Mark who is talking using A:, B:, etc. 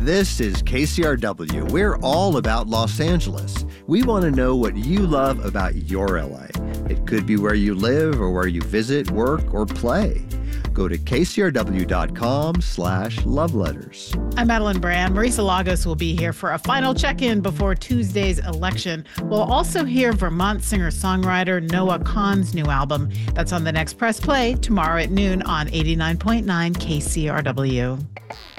A: This is KCRW. We're all about Los Angeles. We want to know what you love about your LA. It could be where you live or where you visit, work, or play. Go to kcrw.com/loveletters.
B: I'm Madeline Brand. Marisa Lagos will be here for a final check-in before Tuesday's election. We'll also hear Vermont singer-songwriter Noah Kahan's new album. That's on the next Press Play tomorrow at noon on 89.9 KCRW.